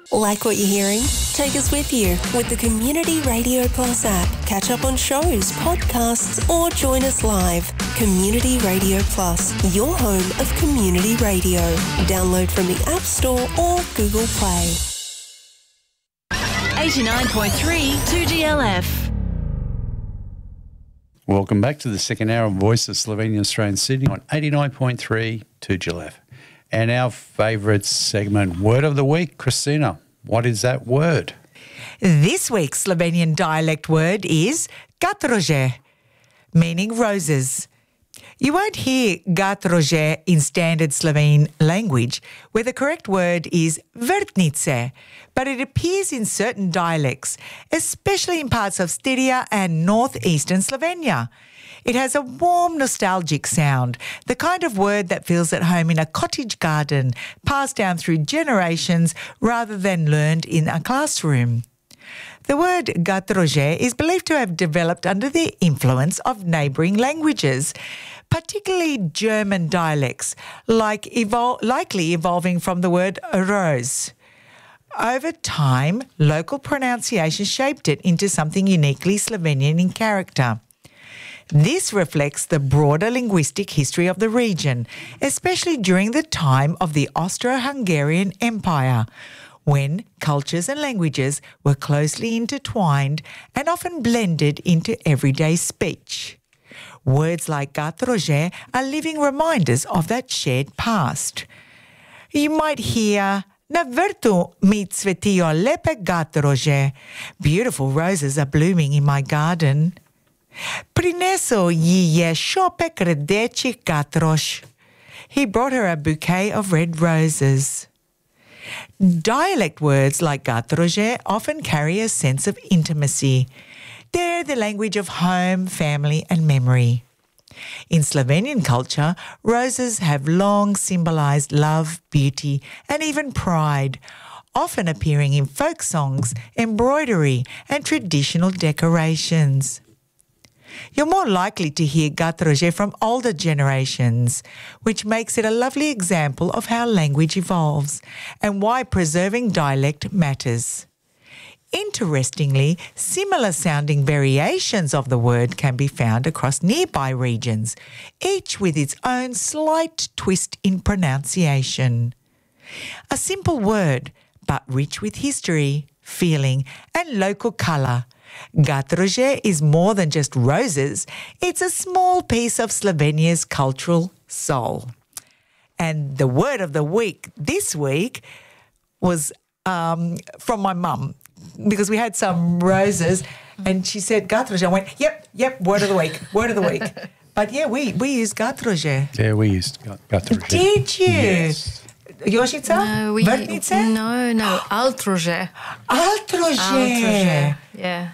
Like what you're hearing? Take us with you with the Community Radio Plus app. Catch up on shows, podcasts, or join us live. Community Radio Plus, your home of community radio. Download from the App Store or Google Play. 89.3 2GLF. Welcome back to the second hour of Voice of Slovenian Australian Sydney on 89.3 2GLF. And our favourite segment, Word of the Week. Christina, what is that word? This week's Slovenian dialect word is gatrože, meaning roses. You won't hear gatrože in standard Slovene language, where the correct word is vrtnice, but it appears in certain dialects, especially in parts of Styria and northeastern Slovenia. It has a warm, nostalgic sound, the kind of word that feels at home in a cottage garden, passed down through generations rather than learned in a classroom. The word gatrože is believed to have developed under the influence of neighbouring languages, particularly German dialects, likely evolving from the word rose. Over time, local pronunciation shaped it into something uniquely Slovenian in character. This reflects the broader linguistic history of the region, especially during the time of the Austro-Hungarian Empire, when cultures and languages were closely intertwined and often blended into everyday speech. Words like gatrože are living reminders of that shared past. You might hear Na vrtu mi cvetijo lepe gatrože. Beautiful roses are blooming in my garden. Prinesel ji je šopek rdečih gatroš. He brought her a bouquet of red roses. Dialect words like gatrože often carry a sense of intimacy. They're the language of home, family and memory. In Slovenian culture, roses have long symbolised love, beauty and even pride, often appearing in folk songs, embroidery and traditional decorations. You're more likely to hear gatrože from older generations, which makes it a lovely example of how language evolves and why preserving dialect matters. Interestingly, similar-sounding variations of the word can be found across nearby regions, each with its own slight twist in pronunciation. A simple word, but rich with history, feeling and local colour. Gatrože is more than just roses. It's a small piece of Slovenia's cultural soul. And the word of the week this week was from my mum, because we had some roses and she said gatrože. I went, yep, word of the week. But yeah, we used gatrože. Yeah, we used gatrože. Did you? Yes. Josica? No, Vrtnice? No, altrože. Altrože. Yeah.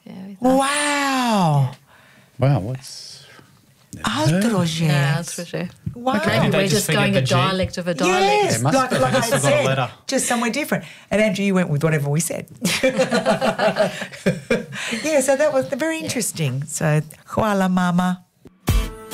Wow. Wow, what's... Altrože. Yeah, altrože. Wow. Maybe we're just just forget going the a G? dialect of a dialect. Yes, must like be. I Just forgot a said, letter. just somewhere different. And Andrew, you went with whatever we said. Yeah, so that was very interesting. So, hvala mama.